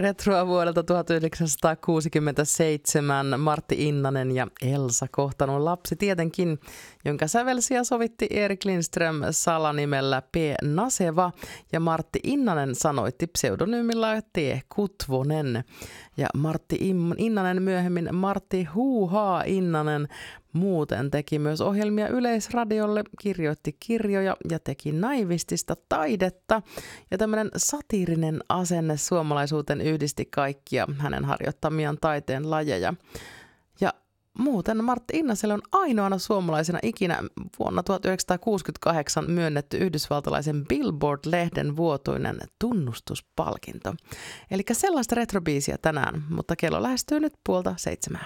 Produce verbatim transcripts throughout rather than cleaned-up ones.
Retroa vuodelta tuhatyhdeksänsataakuusikymmentäseitsemän Martti Innanen ja Elsa kohtanut lapsi tietenkin, jonka sävelsi ja sovitti Erik Lindström salanimellä P. Naseva ja Martti Innanen sanoitti pseudonymilla T. Kutvonen. Ja Martti Innanen myöhemmin Martti Huuhaa Innanen muuten teki myös ohjelmia Yleisradiolle, kirjoitti kirjoja ja teki naivistista taidetta. Ja tämmöinen satiirinen asenne suomalaisuuteen yhdisti kaikkia hänen harjoittamiaan taiteen lajeja. Ja muuten Martti Innaselle on ainoana suomalaisena ikinä vuonna tuhatyhdeksänsataakuusikymmentäkahdeksan myönnetty yhdysvaltalaisen Billboard-lehden vuotuinen tunnustuspalkinto. Eli sellaista retrobiisiä tänään, mutta kello lähestyy nyt puolta seitsemää.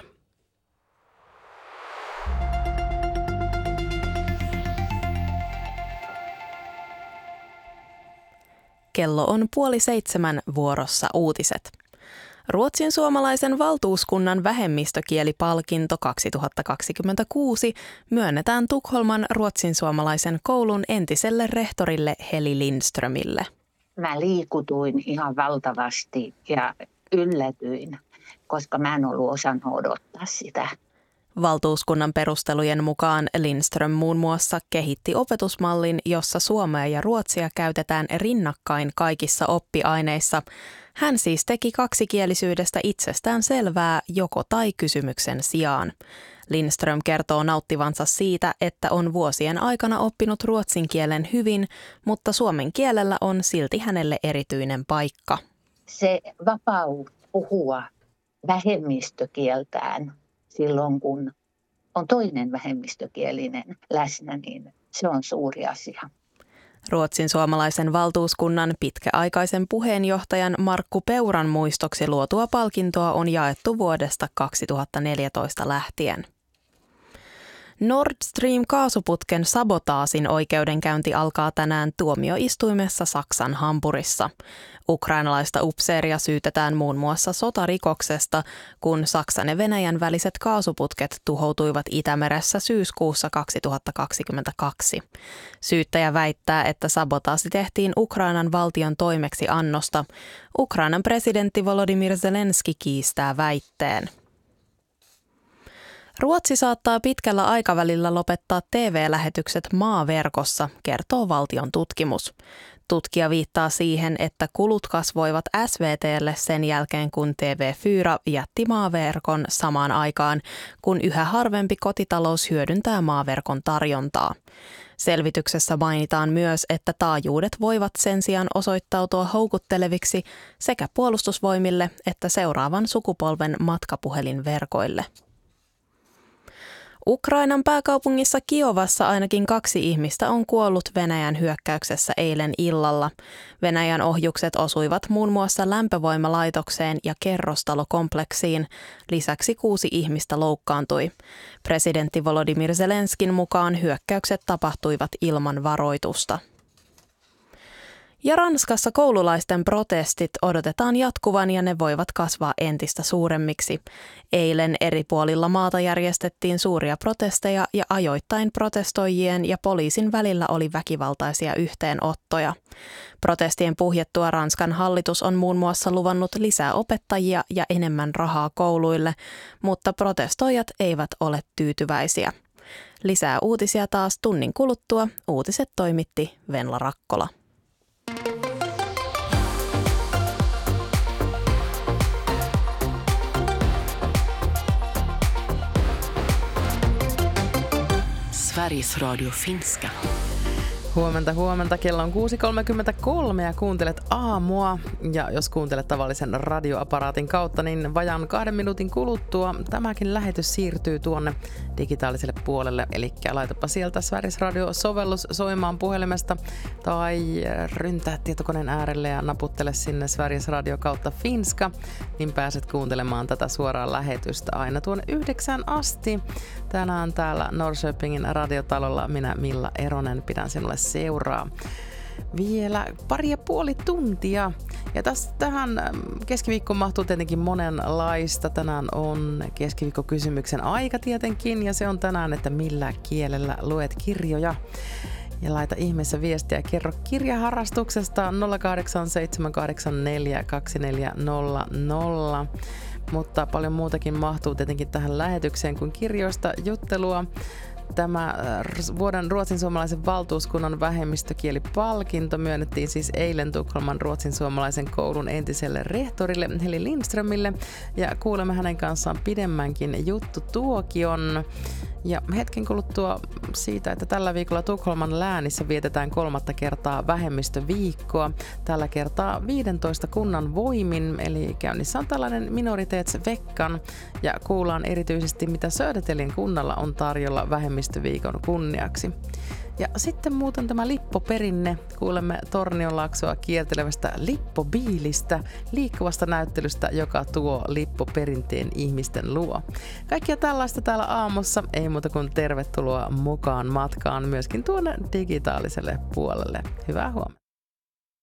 Kello on puoli seitsemän, vuorossa uutiset. Ruotsin suomalaisen valtuuskunnan vähemmistökielipalkinto kaksituhattakaksikymmentäkuusi myönnetään Tukholman ruotsin suomalaisen koulun entiselle rehtorille Heli Lindströmille. Mä liikutuin ihan valtavasti ja yllätyin, koska mä en ollut osannut odottaa sitä. Valtuuskunnan perustelujen mukaan Lindström muun muassa kehitti opetusmallin, jossa suomea ja ruotsia käytetään rinnakkain kaikissa oppiaineissa. Hän siis teki kaksikielisyydestä itsestään selvää joko tai kysymyksen sijaan. Lindström kertoo nauttivansa siitä, että on vuosien aikana oppinut ruotsin kielen hyvin, mutta suomen kielellä on silti hänelle erityinen paikka. Se vapaus puhua vähemmistökieltään silloin, kun on toinen vähemmistökielinen läsnä, niin se on suuri asia. Ruotsin suomalaisen valtuuskunnan pitkäaikaisen puheenjohtajan Markku Peuran muistoksi luotua palkintoa on jaettu vuodesta kaksituhattaneljätoista lähtien. Nord Stream-kaasuputken sabotaasin oikeudenkäynti alkaa tänään tuomioistuimessa Saksan Hampurissa. Ukrainalaista upseeria syytetään muun muassa sotarikoksesta, kun Saksan ja Venäjän väliset kaasuputket tuhoutuivat Itämeressä syyskuussa kaksituhattakaksikymmentäkaksi. Syyttäjä väittää, että sabotaasi tehtiin Ukrainan valtion toimeksi annosta. Ukrainan presidentti Volodymyr Zelenski kiistää väitteen. Ruotsi saattaa pitkällä aikavälillä lopettaa T V-lähetykset maaverkossa, kertoo valtion tutkimus. Tutkija viittaa siihen, että kulut kasvoivat S V T:lle sen jälkeen, kun T V Fyra jätti maaverkon samaan aikaan, kun yhä harvempi kotitalous hyödyntää maaverkon tarjontaa. Selvityksessä mainitaan myös, että taajuudet voivat sen sijaan osoittautua houkutteleviksi sekä puolustusvoimille että seuraavan sukupolven matkapuhelinverkoille. Ukrainan pääkaupungissa Kiovassa ainakin kaksi ihmistä on kuollut Venäjän hyökkäyksessä eilen illalla. Venäjän ohjukset osuivat muun muassa lämpövoimalaitokseen ja kerrostalokompleksiin. Lisäksi kuusi ihmistä loukkaantui. Presidentti Volodymyr Zelenskin mukaan hyökkäykset tapahtuivat ilman varoitusta. Ja Ranskassa koululaisten protestit odotetaan jatkuvan ja ne voivat kasvaa entistä suuremmiksi. Eilen eri puolilla maata järjestettiin suuria protesteja ja ajoittain protestoijien ja poliisin välillä oli väkivaltaisia yhteenottoja. Protestien puhjettua Ranskan hallitus on muun muassa luvannut lisää opettajia ja enemmän rahaa kouluille, mutta protestoijat eivät ole tyytyväisiä. Lisää uutisia taas tunnin kuluttua. Uutiset toimitti Venla Rakkola. Sveriges Radio Finska. Huomenta, huomenta. Kello on kuusi kolmekymmentäkolme ja kuuntelet aamua. Ja jos kuuntelet tavallisen radioaparaatin kautta, niin vajaan kahden minuutin kuluttua tämäkin lähetys siirtyy tuonne digitaaliselle puolelle. Eli laitapa sieltä Sveriges Radio-sovellus soimaan puhelimesta tai ryntää tietokoneen äärelle ja naputtele sinne Sveriges Radio kautta Finska, niin pääset kuuntelemaan tätä suoraa lähetystä aina tuonne yhdeksään asti. Tänään täällä Norrköpingin radiotalolla minä Milla Eronen pidän sinulle seuraa vielä pari ja puoli tuntia. Ja tästä tähän keskiviikkoon mahtuu tietenkin monenlaista. Tänään on keskiviikkokysymyksen aika tietenkin, ja se on tänään, että millä kielellä luet kirjoja. Ja laita ihmeessä viestiä ja kerro kirjaharrastuksesta nolla kahdeksan seitsemän kahdeksan neljä kaksi neljä nolla nolla. Mutta paljon muutakin mahtuu tietenkin tähän lähetykseen kuin kirjoista juttelua. Tämä vuoden ruotsinsuomalaisen valtuuskunnan vähemmistökielipalkinto myönnettiin siis eilen Tukholman ruotsinsuomalaisen koulun entiselle rehtorille Heli Lindströmille ja kuulemme hänen kanssaan pidemmänkin juttutuokion. Ja hetken kuluttua siitä, että tällä viikolla Tukholman läänissä vietetään kolmatta kertaa vähemmistöviikkoa. Tällä kertaa viidentoista kunnan voimin, eli käynnissä on tällainen minoritetsveckan ja kuullaan erityisesti, mitä Södertäljen kunnalla on tarjolla vähemmistöviikon kunniaksi. Ja sitten muuten tämä lippoperinne. Kuulemme Tornionlaaksoa kiertelevästä lippobiilistä, liikkuvasta näyttelystä, joka tuo lippoperinteen ihmisten luo. Kaikkia tällaista täällä aamussa. Ei muuta kuin tervetuloa mukaan matkaan myöskin tuonne digitaaliselle puolelle. Hyvää huomenta.